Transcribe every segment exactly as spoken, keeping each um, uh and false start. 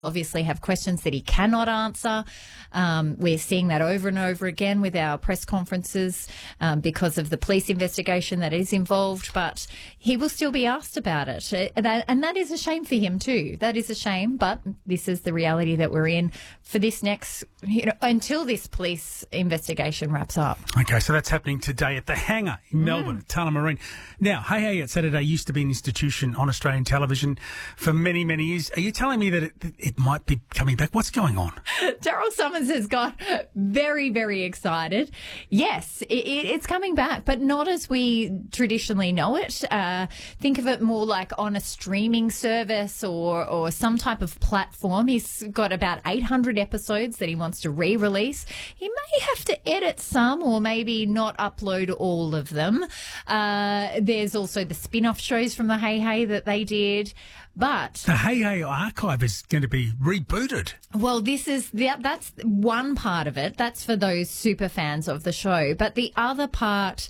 obviously have questions that he cannot answer. Um, we're seeing that over and over again with our press conferences um, because of the police investigation that is involved, but he will still be asked about it. Uh, that, and that is a shame for him too. That is a shame, but this is the reality that we're in for this next, you know, until this police investigation wraps up. Okay, so that's happening today at the Hangar in mm. Melbourne, at Tullamarine. Now, Hey Hey at Saturday used to be an institution on Australian television for many, many years. Are you telling me that it, it might be coming back? What's going on? Daryl Summers has got very, very excited. Yes, it, it, it's coming back, but not as we traditionally know it. Uh, think of it more like on a streaming service or, or some type of platform. He's got about eight hundred episodes that he wants to re-release. He may have to edit some or maybe not upload all of them. Uh, there's also the spin-off shows from the Hey Hey that they did. But the Hey Hey archive is going to be rebooted. Well, this is the, that's one part of it. That's for those super fans of the show. But the other part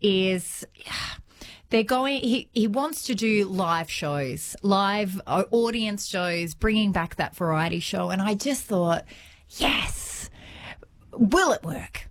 is they're going. He he wants to do live shows, live audience shows, bringing back that variety show. And I just thought, yes, will it work?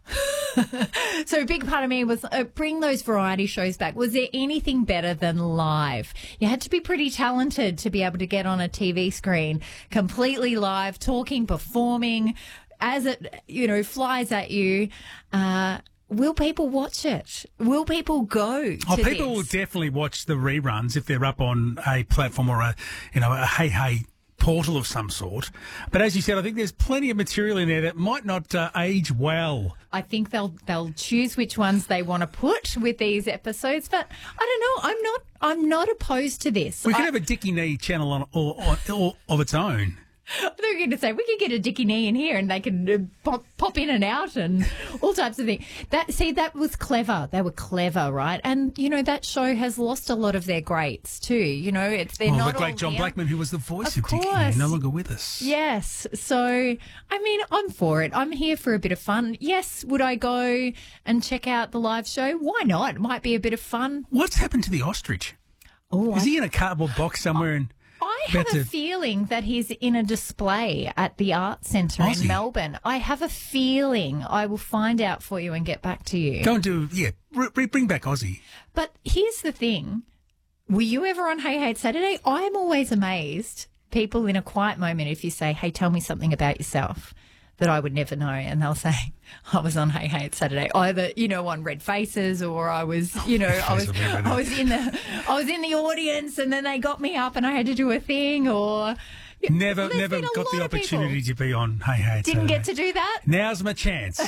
So a big part of me was uh, bring those variety shows back. Was there anything better than live? You had to be pretty talented to be able to get on a T V screen completely live, talking, performing as it, you know, flies at you. Uh, will people watch it? Will people go to Oh, people this? will definitely watch the reruns if they're up on a platform or a, you know, a Hey Hey portal of some sort. But as you said, I think there's plenty of material in there that might not uh, age well. I think they'll they'll choose which ones they want to put with these episodes. But I don't know. I'm not I'm not opposed to this. We could I, have a Dickie Nee channel on all, all, all of its own. I thought you were going to say we could get a Dickie Nee in here and they can uh, pop, pop in and out and all types of things. That see, that was clever. They were clever, right? And you know that show has lost a lot of their greats too. You know, it's they're oh, not the great all John here. Blackman, who was the voice of, of Dickie Nee, no longer with us. Yes. So I mean, I'm for it. I'm here for a bit of fun. Yes. Would I go and check out the live show? Why not? It might be a bit of fun. What's happened to the ostrich? Oh, is I... he in a cardboard box somewhere? And I have a to... feeling that he's in a display at the Art Centre in Melbourne. I have a feeling. I will find out for you and get back to you. Go and do, yeah, re- bring back Aussie. But here's the thing. Were you ever on Hey Hey Saturday? I'm always amazed, people in a quiet moment, if you say, hey, tell me something about yourself that I would never know. And they'll say, I was on Hey Hey Saturday, either, you know, on Red Faces or I was, you know, I was I was in the I was in the audience and then they got me up and I had to do a thing or... Never, never got the opportunity to be on Hey Hey Didn't Saturday. get to do that? Now's my chance.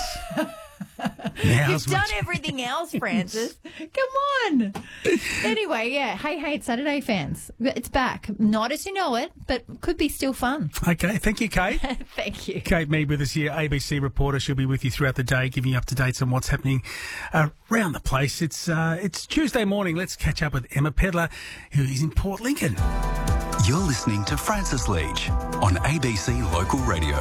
You've done everything else, Francis. Come on. Anyway, yeah, Hey Hey Saturday fans. It's back. Not as you know it, but could be still fun. Okay, thank you, Kate. Thank you. Kate Mead with us here, A B C reporter. She'll be with you throughout the day, giving you up-to-dates on what's happening uh, around the place. It's uh, it's Tuesday morning. Let's catch up with Emma Pedlar, who is in Port Lincoln. You're listening to Francis Leach on A B C Local Radio.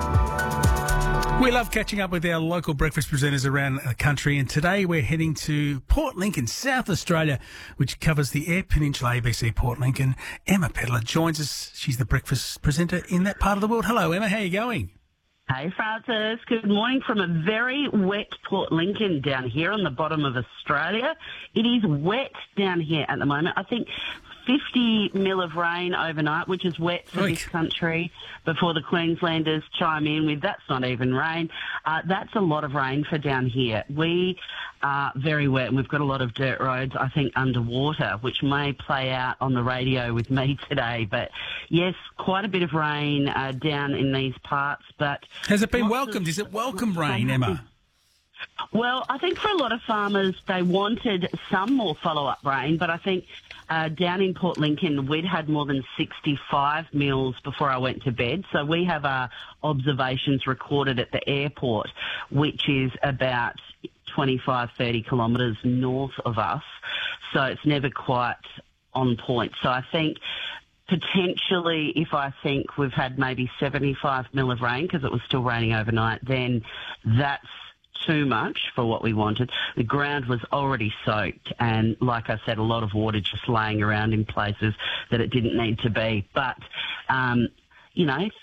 We love catching up with our local breakfast presenters around the country, and today we're heading to Port Lincoln, South Australia, which covers the Eyre Peninsula. A B C Port Lincoln. Emma Pedlar joins us. She's the breakfast presenter in that part of the world. Hello, Emma. How are you going? Hey, Francis. Good morning from a very wet Port Lincoln down here on the bottom of Australia. It is wet down here at the moment. I think fifty mil of rain overnight, which is wet for Oik. this country, before the Queenslanders chime in with that's not even rain. Uh, that's a lot of rain for down here. We are very wet and we've got a lot of dirt roads, I think, underwater, which may play out on the radio with me today. But, yes, quite a bit of rain uh, down in these parts. But Has it been welcomed? Is it welcome rain, Emma? Well, I think for a lot of farmers, they wanted some more follow-up rain, but I think uh, down in Port Lincoln, we'd had more than sixty-five mils before I went to bed. So we have our observations recorded at the airport, which is about twenty-five, thirty kilometres north of us. So it's never quite on point. So I think potentially, if I think we've had maybe seventy-five mil of rain, because it was still raining overnight, then that's too much for what we wanted. The ground was already soaked and, like I said, a lot of water just laying around in places that it didn't need to be. But, um, you know,